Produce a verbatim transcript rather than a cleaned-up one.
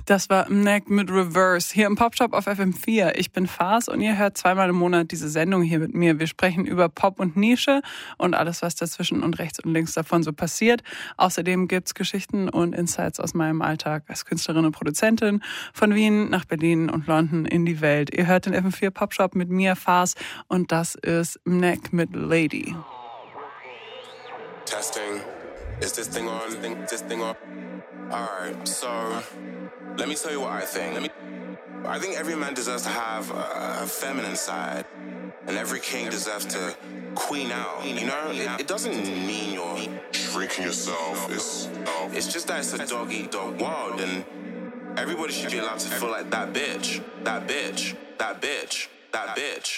Das war Mnek mit Reverse hier im Popshop auf F M vier. Ich bin Fars und ihr hört zweimal im Monat diese Sendung hier mit mir. Wir sprechen über Pop und Nische und alles, was dazwischen und rechts und links davon so passiert. Außerdem gibt's Geschichten und Insights aus meinem Alltag als Künstlerin und Produzentin von Wien nach Berlin und London in die Welt. Ihr hört den F M vier Popshop mit mir, Fars, und das ist Mnek mit Lady. Testing. Is this thing on? Is this thing on? Alright, so let me tell you what I think. Let me. I think every man deserves to have a, a feminine side, and every king deserves to queen out. You know, it, it doesn't mean you're shrinking yourself. It's it's just that it's a dog eat dog world, and everybody should be allowed to feel like that bitch, that bitch, that bitch, that bitch.